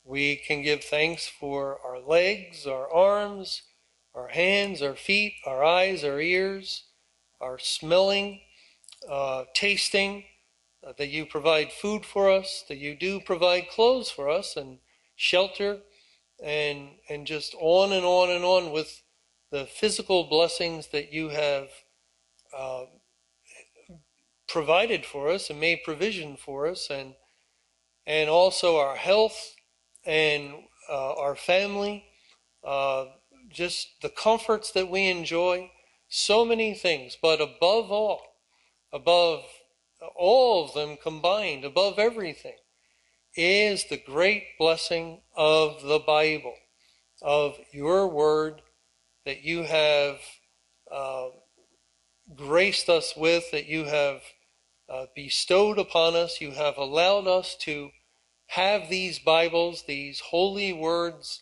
We can give thanks for our legs, our arms, our hands, our feet, our eyes, our ears, our smelling, tasting, that you provide food for us, that you do provide clothes for us and shelter, and just on and on and on with the physical blessings that you have provided for us and made provision for us, and also our health and our family, just the comforts that we enjoy, so many things. But above all of them combined, above everything, is the great blessing of the Bible, of your word that you have graced us with, that you have bestowed upon us. You have allowed us to have these Bibles, these holy words,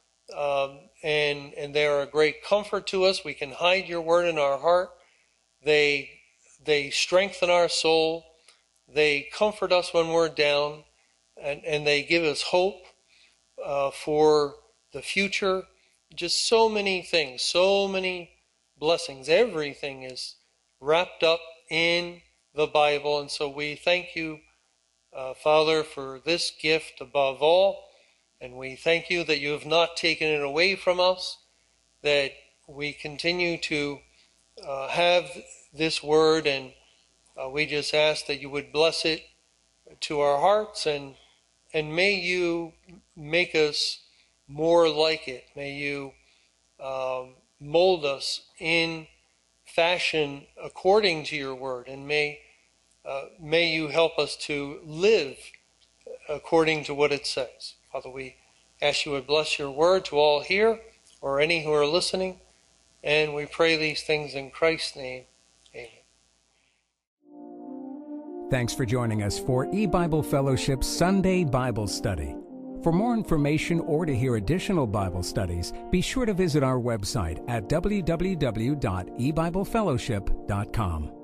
and they are a great comfort to us. We can hide your word in our heart. They strengthen our soul. They comfort us when we're down, and they give us hope for the future. Just so many things, so many blessings. Everything is wrapped up in the Bible, and so we thank you, Father, for this gift above all, and we thank you that you have not taken it away from us, that we continue to have this word, and we just ask that you would bless it to our hearts, and may you make us more like it. May you mold us in fashion according to your word, and may you help us to live according to what it says. Father, we ask you would bless your word to all here, or any who are listening, and we pray these things in Christ's name. Amen. Thanks for joining us for E-Bible Fellowship's Sunday Bible Study. For more information or to hear additional Bible studies, be sure to visit our website at www.ebiblefellowship.com.